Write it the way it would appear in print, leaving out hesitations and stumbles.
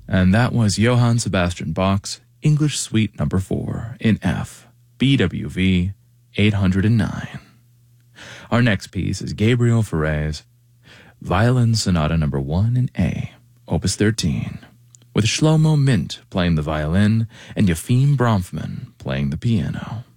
And that was Johann Sebastian Bach's English Suite No. 4 in F, BWV 809. Our next piece is Gabriel Fauré's Violin Sonata No. 1 in A, Opus 13, with Shlomo Mint playing the violin and Yefim Bronfman playing the piano.